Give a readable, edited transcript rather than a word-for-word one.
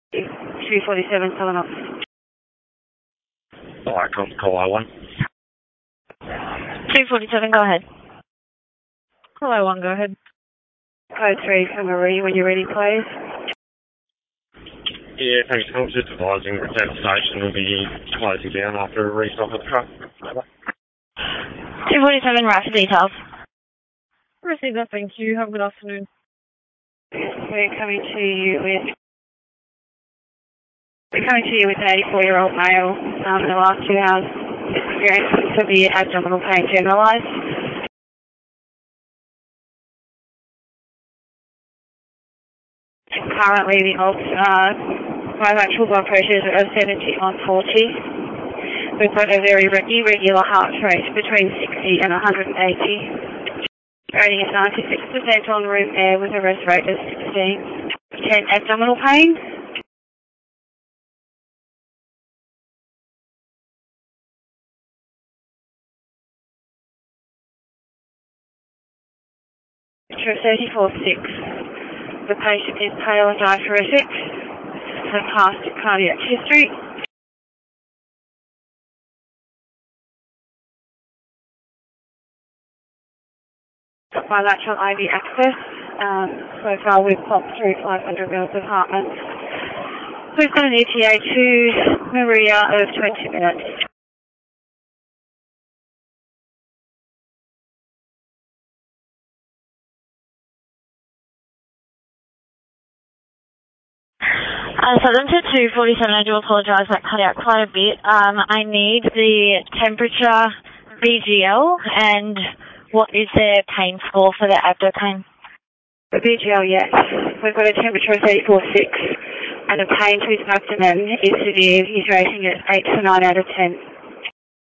247 Southern Ox. Alright, call I1. 247, go ahead. Call I1, go ahead. Code 3 for Marie, when you're ready, please. Yeah, thanks. I was just advising that the station will be closing down after a restop of the truck. 247, right for details. Receive that, thank you. Have a good afternoon. We're coming to you with an 84-year-old male. In the last 2 hours, experienced severe abdominal pain generalised. Currently, the bilateral blood pressures are 70 on 40. We've got a very irregular heart rate between 60 and 180. Rating is 96% on room air with a rest rate of 16. 10 abdominal pain. Temperature 34.6. The patient is pale and diaphoretic. Has past cardiac history. Bilateral IV access. So far we've popped through 500 mils of Hartmann. We've got an ETA to Maria of 20 minutes. Southern to 247, I do apologise, that cut out quite a bit. I need the temperature, VGL, and what is their pain score for the abdo pain? The VGL, yes. We've got a temperature of 34.6, and the pain to his abdomen is severe. He's rating it 8 to 9 out of 10.